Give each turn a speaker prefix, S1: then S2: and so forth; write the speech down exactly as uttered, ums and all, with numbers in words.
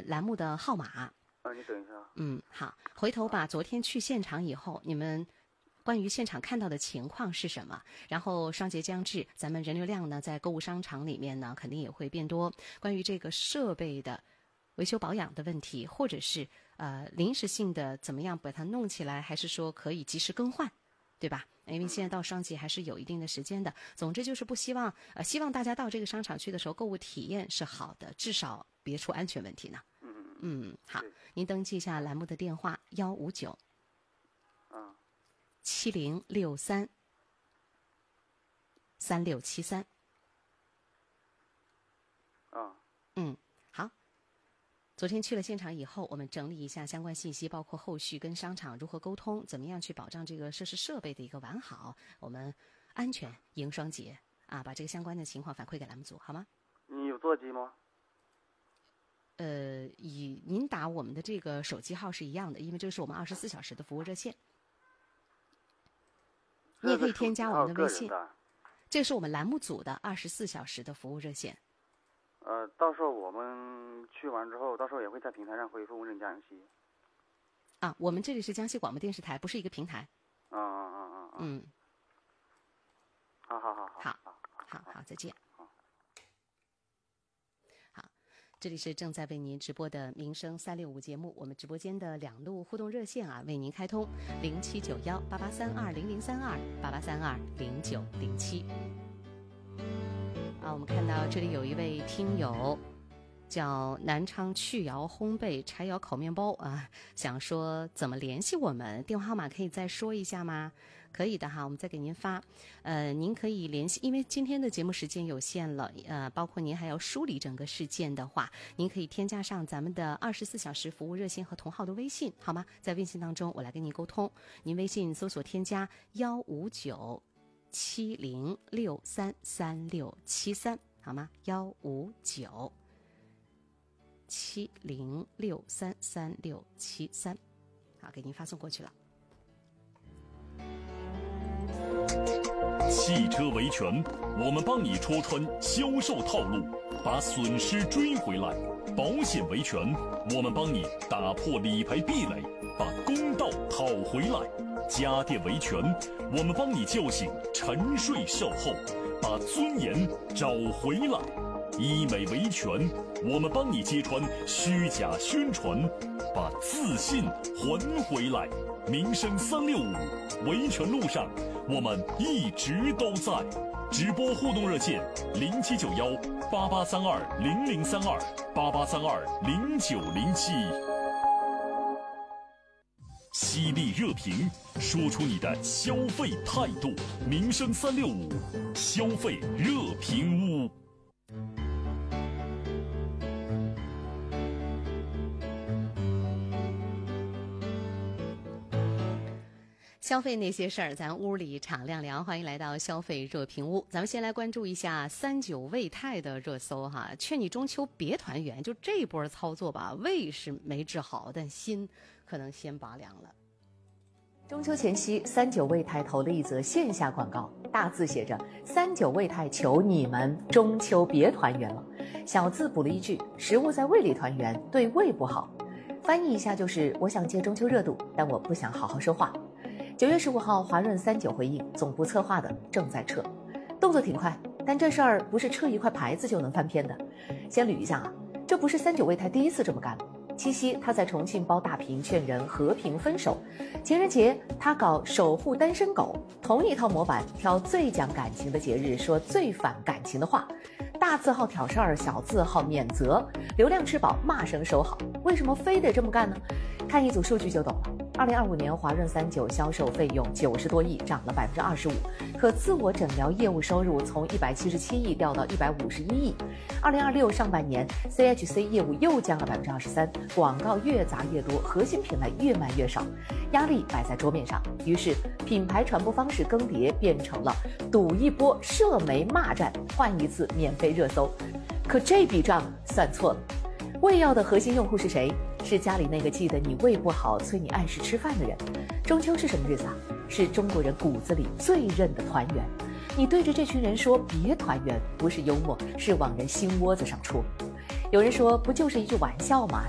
S1: 栏目的号码。
S2: 啊，你等一下。
S1: 嗯，好，回头把昨天去现场以后，你们关于现场看到的情况是什么？然后双节将至，咱们人流量呢，在购物商场里面呢，肯定也会变多。关于这个设备的维修保养的问题，或者是呃临时性的怎么样把它弄起来，还是说可以及时更换，对吧？因为现在到双节还是有一定的时间的。总之就是不希望呃希望大家到这个商场去的时候，购物体验是好的，至少别出安全问题呢。
S2: 嗯
S1: 嗯，好，您登记一下栏目的电话幺五九。
S2: 啊。
S1: 七零六三三六七三。
S2: 啊。
S1: 嗯，好。昨天去了现场以后，我们整理一下相关信息，包括后续跟商场如何沟通，怎么样去保障这个设施设备的一个完好，我们安全迎双节啊，把这个相关的情况反馈给栏目组，好吗？
S2: 你有座机吗？
S1: 呃，以您打我们的这个手机号是一样的，因为这是我们二十四小时的服务热线。你也可以添加我们的微信，这是我们栏目组的二十四小时的服务热线。
S2: 呃，到时候我们去完之后，到时候也会在平台上回复问诊加信息。
S1: 啊，我们这里是江西广播电视台，不是一个平台。
S2: 啊啊啊啊啊！
S1: 嗯。
S2: 好好好好。
S1: 好，好好，再见。这里是正在为您直播的民生三六五节目，我们直播间的两路互动热线啊，为您开通零七九幺八八三二零零三二八八三二零九零七。啊，我们看到这里有一位听友叫南昌趣窑烘焙柴窑烤面包啊，想说怎么联系我们，电话号码可以再说一下吗？可以的哈，我们再给您发。呃，您可以联系，因为今天的节目时间有限了，呃，包括您还要梳理整个事件的话，您可以添加上咱们的二十四小时服务热线和同号的微信，好吗？在微信当中，我来跟您沟通。您微信搜索添加幺五九七零六三三六七三，好吗？幺五九七零六三三六七三，好，给您发送过去了。
S3: 汽车维权，我们帮你戳穿销售套路，把损失追回来；保险维权，我们帮你打破理赔壁垒，把公道讨回来；家电维权，我们帮你叫醒沉睡售后，把尊严找回来；医美维权，我们帮你揭穿虚假宣传，把自信还回来。民生三六五，维权路上我们一直都在。直播互动热线零七九幺八八三二零零三二八八三二零九零七。犀利热评，说出你的消费态度。民生三六五，消费热评屋。
S1: 消费那些事儿，咱屋里敞亮亮。欢迎来到消费热评屋。咱们先来关注一下三九胃泰的热搜哈，劝你中秋别团圆，就这波操作吧，胃是没治好，但心可能先拔凉了。
S4: 中秋前夕，三九胃泰投了一则线下广告，大字写着“三九胃泰求你们中秋别团圆了”，小字补了一句“食物在胃里团圆，对胃不好”。翻译一下就是我想借中秋热度，但我不想好好说话。九月十五号，华润三九回应总部策划的正在撤，动作挺快，但这事儿不是撤一块牌子就能翻篇的。先捋一下啊，这不是三九胃泰第一次这么干了。七夕他在重庆包大屏劝人和平分手，情人节他搞守护单身狗，同一套模板挑最讲感情的节日说最反感情的话，大字号挑事儿，小字号免责，流量吃饱骂声收好。为什么非得这么干呢？看一组数据就懂了。二零二五年华润三九销售费用九十多亿，涨了百分之二十五，可自我诊疗业务收入从一百七十七亿掉到一百五十一亿。二零二六上半年 C H C 业务又降了百分之二十三，广告越砸越多，核心品类越卖越少，压力摆在桌面上，于是品牌传播方式更迭变成了赌一波社媒骂战，换一次免费热搜。可这笔账算错了。胃药的核心用户是谁？是家里那个记得你胃不好催你按时吃饭的人。中秋是什么日子啊？是中国人骨子里最认的团圆。你对着这群人说别团圆，不是幽默，是往人心窝子上戳。有人说不就是一句玩笑吗？